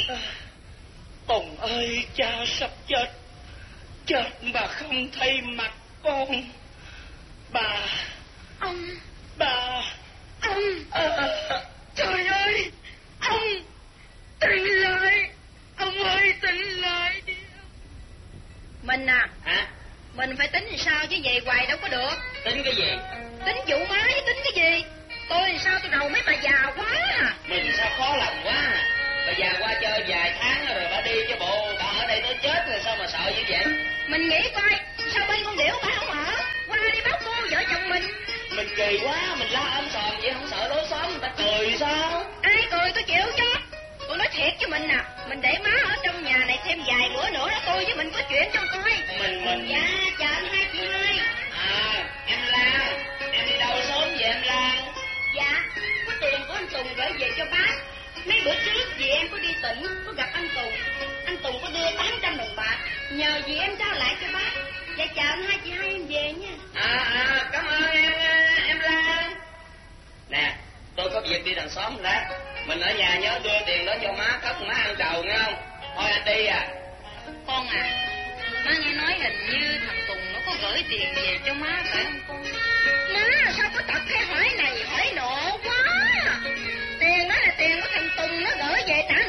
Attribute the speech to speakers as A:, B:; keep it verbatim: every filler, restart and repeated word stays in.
A: Tùng ơi, cha sắp chết. Chết mà không thấy mặt con. Bà.
B: Ông.
A: Bà.
B: Ông. À, trời ơi, ông tỉnh lại. Ông ơi, tỉnh lại đi. Mình à.
A: Hả?
B: Mình phải tính sao chứ về hoài đâu có được.
A: Tính cái gì?
B: Tính vụ má với tính cái gì? Tôi sao tôi đầu mấy bà già quá à.
A: Mình sao khó lòng quá à. Bà già qua chơi vài tháng rồi bà đi chứ bộ bà ở đây tới chết rồi sao mà sợ như vậy?
B: Mình nghĩ coi sao bên con điểu bà không ở. Qua đi báo cô vợ chồng mình.
A: Mình kỳ quá, mình la ôm sòm vậy không sợ lối xóm người ta cười sao?
B: Ai cười tôi chịu chứ. Tôi nói thiệt với mình nè, mình để má ở trong nhà này thêm vài bữa nữa đó tôi với mình có chuyện cho coi.
A: Mình mình
B: Dạ chào anh hai chị hai.
A: À em Lan, em đi đâu sớm vậy em Lan?
B: Dạ có tiền của anh Tùng gửi về cho bác. Mấy bữa trước dì em có đi tỉnh có gặp anh Tùng. Anh Tùng có đưa tám trăm đồng bạc, nhờ dì em trao lại cho bác. Dạ chào anh hai chị hai em về nha.
A: À à cảm ơn em em Lan. Nè tôi có việc đi đằng xóm lát. Mình ở nhà nhớ đưa tiền đó cho má cất má ăn trầu nghe không? Thôi anh đi à.
B: Con à, má nghe nói hình như thằng Tùng nó có gửi tiền về cho má phải không con? Má sao có tập cái hỏi này hỏi nọ quá. Tiền đó là tiền của thằng Tùng nó gửi về trả